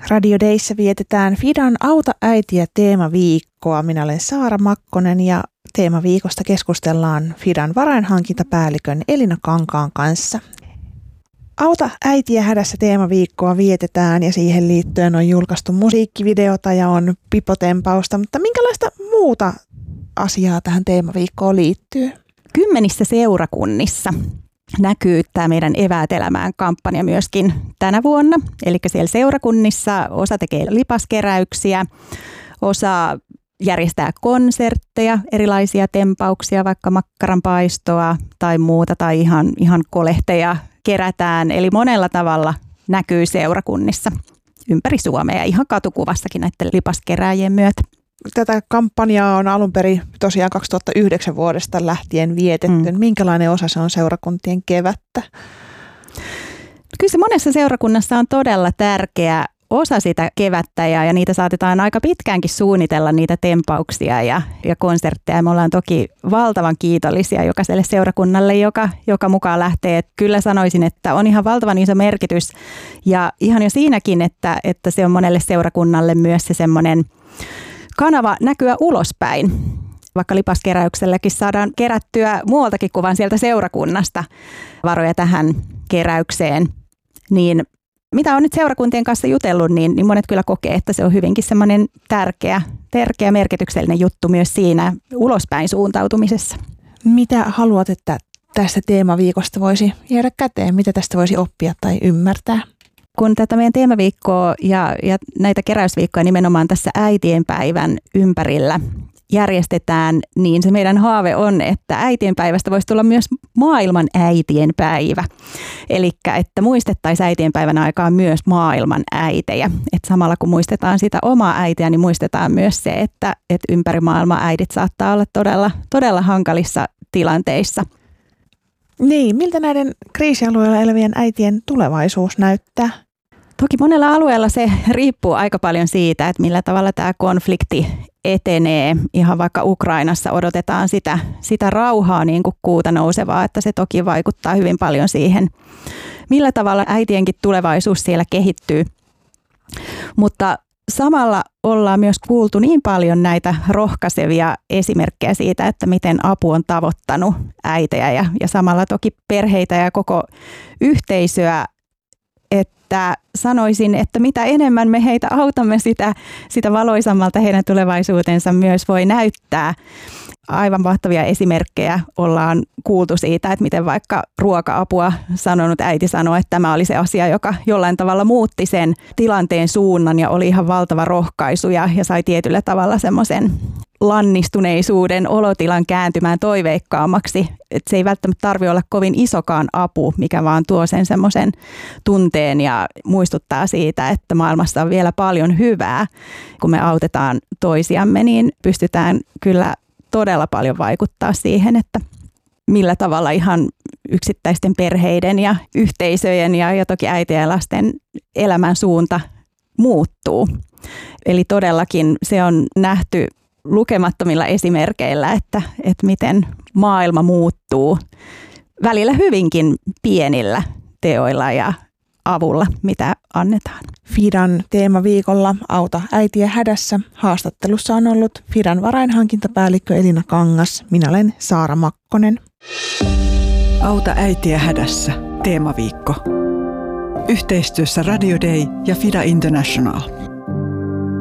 Radio Dayssä vietetään Fidan Auta äitiä teemaviikkoa. Minä olen Saara Makkonen ja teemaviikosta keskustellaan Fidan varainhankintapäällikön Elina Kankaan kanssa. Auta äitiä hädässä teemaviikkoa vietetään ja siihen liittyen on julkaistu musiikkivideota ja on pipotempausta, mutta minkälaista muuta asiaa tähän teemaviikkoon liittyy? 10 seurakunnissa näkyy tämä meidän Eväät elämään -kampanja myöskin tänä vuonna. Eli siellä seurakunnissa osa tekee lipaskeräyksiä, osa järjestää konsertteja, erilaisia tempauksia, vaikka makkaranpaistoa tai muuta, tai ihan kolehteja kerätään. Eli monella tavalla näkyy seurakunnissa ympäri Suomea, ihan katukuvassakin näiden lipaskeräjien myötä. Tätä kampanjaa on alun perin tosiaan 2009 vuodesta lähtien vietetty. Minkälainen osa se on seurakuntien kevättä? Kyllä se monessa seurakunnassa on todella tärkeä osa sitä kevättä ja niitä saatetaan aika pitkäänkin suunnitella niitä tempauksia ja konsertteja. Me ollaan toki valtavan kiitollisia jokaiselle seurakunnalle, joka mukaan lähtee. Kyllä sanoisin, että on ihan valtavan iso merkitys ja ihan jo siinäkin, että se on monelle seurakunnalle myös se semmoinen kanava näkyä ulospäin. Vaikka lipaskeräykselläkin saadaan kerättyä muualtakin kuin vain sieltä seurakunnasta varoja tähän keräykseen, niin mitä on nyt seurakuntien kanssa jutellut, niin monet kyllä kokee, että se on hyvinkin semmoinen tärkeä merkityksellinen juttu myös siinä ulospäin suuntautumisessa. Mitä haluat, että tästä teemaviikosta voisi jäädä käteen? Mitä tästä voisi oppia tai ymmärtää? Kun tätä meidän teemaviikkoa ja näitä keräysviikkoja nimenomaan tässä äitienpäivän ympärillä järjestetään, niin se meidän haave on, että äitienpäivästä voisi tulla myös maailman äitien päivä. Eli että muistettaisiin äitienpäivän aikaan myös maailman äitejä. Et samalla kun muistetaan sitä omaa äitiä, niin muistetaan myös se, että ympäri maailmaa äidit saattaa olla todella hankalissa tilanteissa. Niin, miltä näiden kriisialueilla elävien äitien tulevaisuus näyttää? Toki monella alueella se riippuu aika paljon siitä, että millä tavalla tämä konflikti etenee. Ihan vaikka Ukrainassa odotetaan sitä rauhaa niin kuin kuuta nousevaa, että se toki vaikuttaa hyvin paljon siihen, millä tavalla äitienkin tulevaisuus siellä kehittyy. Mutta samalla ollaan myös kuultu niin paljon näitä rohkaisevia esimerkkejä siitä, että miten apu on tavoittanut äitejä ja samalla toki perheitä ja koko yhteisöä, että sanoisin, että mitä enemmän me heitä autamme, sitä valoisammalta heidän tulevaisuutensa myös voi näyttää. Aivan mahtavia esimerkkejä ollaan kuultu siitä, että miten vaikka ruoka-apua sanonut äiti sanoi, että tämä oli se asia, joka jollain tavalla muutti sen tilanteen suunnan ja oli ihan valtava rohkaisu ja sai tietyllä tavalla semmoisen lannistuneisuuden olotilan kääntymään toiveikkaammaksi. Että se ei välttämättä tarvitse olla kovin isokaan apu, mikä vaan tuo sen semmoisen tunteen ja muistuttaa siitä, että maailmassa on vielä paljon hyvää. Kun me autetaan toisiamme, niin pystytään kyllä todella paljon vaikuttaa siihen, että millä tavalla ihan yksittäisten perheiden ja yhteisöjen ja toki äitien ja lasten elämän suunta muuttuu. Eli todellakin se on nähty lukemattomilla esimerkeillä, että miten maailma muuttuu välillä hyvinkin pienillä teoilla ja avulla, mitä annetaan. Fidan teemaviikolla Auta äitiä hädässä haastattelussa on ollut Fidan varainhankintapäällikkö Elina Kangas. Minä olen Saara Makkonen. Auta äitiä hädässä teemaviikko. Yhteistyössä Radio Day ja Fida International.